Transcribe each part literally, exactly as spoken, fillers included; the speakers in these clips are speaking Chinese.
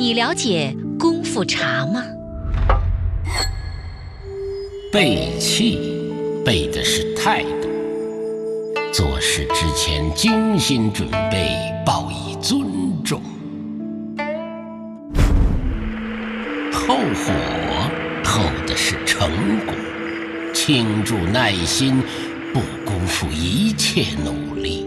你了解功夫茶吗？ 背气，背的是态度。做事之前精心准备，报以尊重。后火，后的是成果。倾注耐心，不辜负一切努力。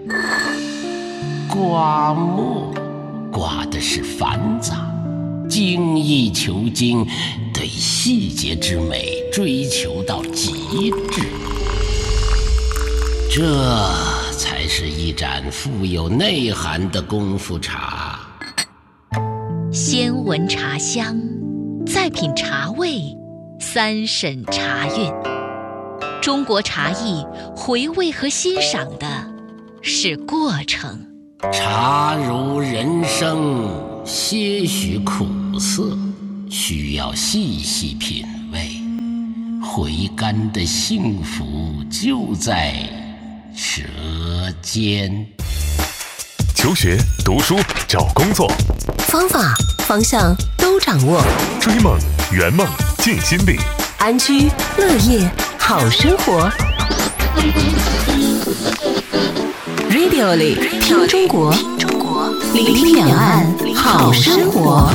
刮墨，刮的是繁杂。精益求精，对细节之美追求到极致，这才是一盏富有内涵的功夫茶。 先闻茶香，再品茶味，三审茶韵。中国茶艺回味和欣赏的是过程。 茶如人生，些许苦涩，需要细细品味。回甘的幸福就在舌尖。 求学、读书、找工作， 方法、方向都掌握。 追梦、圆梦、尽心力， 安居乐业好生活。Radio 里听中国，聆听两岸好生活。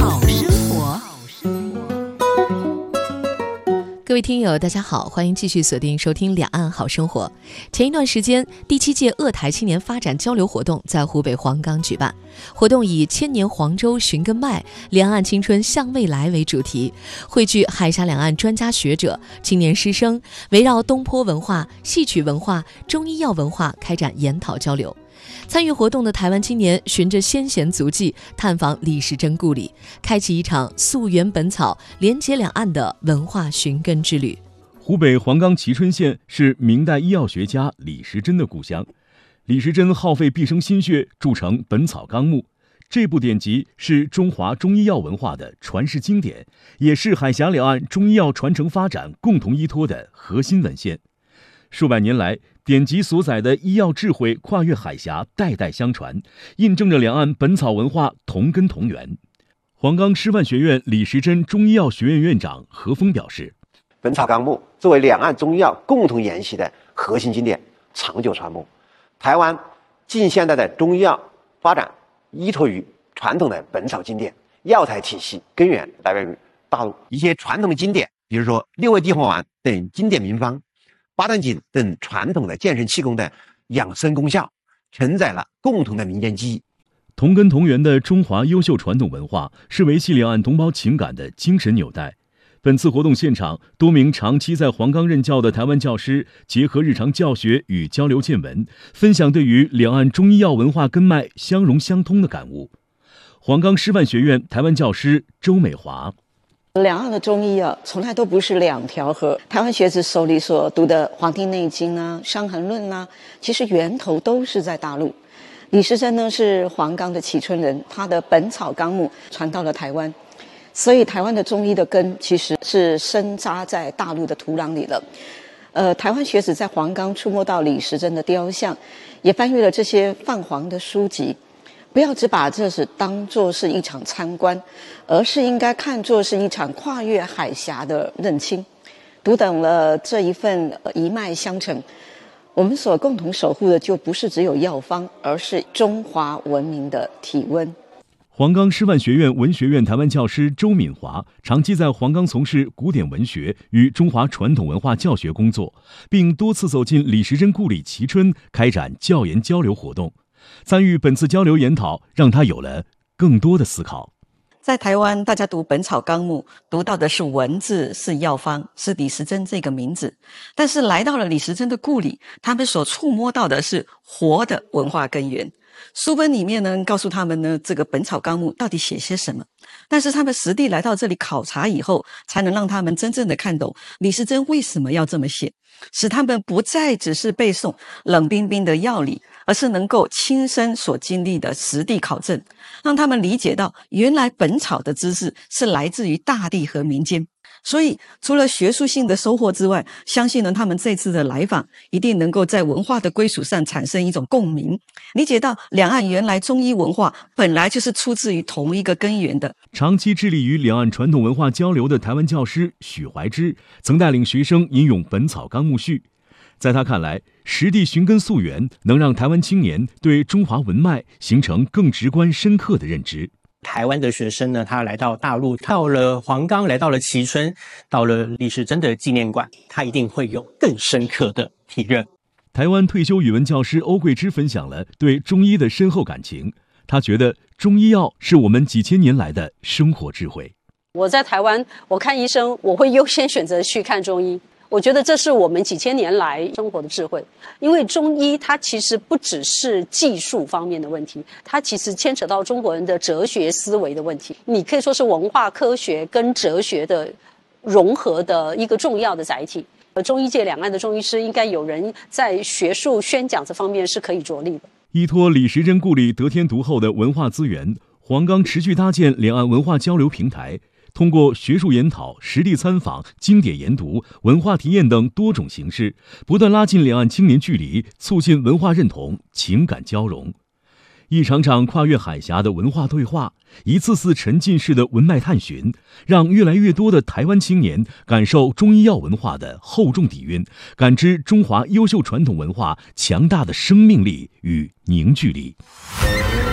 各位听友大家好，欢迎继续锁定收听两岸好生活。前一段时间，第七届鄂台青年发展交流活动在湖北黄冈举办，活动以千年黄州寻根脉，两岸青春向未来为主题，汇聚海峡两岸专家学者、青年师生，围绕东坡文化、戏曲文化、中医药文化开展研讨交流。参与活动的台湾青年循着先贤足迹，探访李时珍故里，开启一场溯源本草、连接两岸的文化寻根之旅。 湖北黄冈蕲春县是明代医药学家李时珍的故乡。李时珍耗费毕生心血铸成《本草纲目》，这部典籍是中华中医药文化的传世经典，也是海峡两岸中医药传承发展共同依托的核心文献。数百年来，典籍所载的医药智慧跨越海峡，代代相传，印证着两岸本草文化同根同源。黄冈师范学院李时珍中医药学院院长何峰表示， 《本草纲目》作为两岸中医药共同研习的核心经典，长久传播。台湾近现代的中医药发展依托于传统的本草经典，药材体系根源来源于大陆。一些传统的经典，比如说六味地黄丸等经典名方，八段锦等传统的健身气功的养生功效，承载了共同的民间记忆。 同根同源的中华优秀传统文化是维系两岸同胞情感的精神纽带。本次活动现场，多名长期在黄冈任教的台湾教师结合日常教学与交流见闻，分享对于两岸中医药文化根脉相融相通的感悟。黄冈师范学院台湾教师周美华， 两岸的中医啊，从来都不是两条河。台湾学子手里所读的《黄帝内经》啊、《伤寒论》啊，其实源头都是在大陆。李时珍呢是黄冈的蕲春人，他的《本草纲目》传到了台湾，所以台湾的中医的根其实是深扎在大陆的土壤里了。呃，台湾学子在黄冈触摸到李时珍的雕像，也翻阅了这些泛黄的书籍。不要只把这是当作是一场参观，而是应该看作是一场跨越海峡的认亲。读懂了这一份一脉相承，我们所共同守护的就不是只有药方，而是中华文明的体温。 黄冈师范学院文学院台湾教师周敏华长期在黄冈从事古典文学与中华传统文化教学工作，并多次走进李时珍故里蕲春，开展教研交流活动。参与本次交流研讨，让他有了更多的思考。 在台湾，大家读《本草纲目》，读到的是文字，是药方，是李时珍这个名字。但是来到了李时珍的故里，他们所触摸到的是活的文化根源。书本里面呢，告诉他们呢，这个《本草纲目》到底写些什么。但是他们实地来到这里考察以后，才能让他们真正的看懂李时珍为什么要这么写，使他们不再只是背诵冷冰冰的药理，而是能够亲身所经历的实地考证，让他们理解到原来本草的知识是来自于大地和民间。 所以除了学术性的收获之外，相信呢他们这次的来访一定能够在文化的归属上产生一种共鸣，理解到两岸原来中医文化本来就是出自于同一个根源的。 长期致力于两岸传统文化交流的台湾教师许怀之曾带领学生引用《本草纲目序》。在他看来，实地寻根溯源能让台湾青年对中华文脉形成更直观深刻的认知。 台湾的学生呢，他来到大陆，到了黄冈，来到了蕲春，到了李时珍的纪念馆，他一定会有更深刻的体认。 台湾退休语文教师欧桂芝分享了对中医的深厚感情，他觉得中医药是我们几千年来的生活智慧。 我在台湾，我看医生，我会优先选择去看中医。我觉得这是我们几千年来生活的智慧，因为中医它其实不只是技术方面的问题，它其实牵扯到中国人的哲学思维的问题。你可以说是文化科学跟哲学的融合的一个重要的载体。中医界两岸的中医师应该有人在学术宣讲这方面是可以着力的。 依托李时珍故里得天独厚的文化资源，黄冈持续搭建两岸文化交流平台。通过学术研讨、实地参访、经典研读、文化体验等多种形式，不断拉近两岸青年距离，促进文化认同、情感交融。一场场跨越海峡的文化对话，一次次沉浸式的文脉探寻，让越来越多的台湾青年感受中医药文化的厚重底蕴，感知中华优秀传统文化强大的生命力与凝聚力。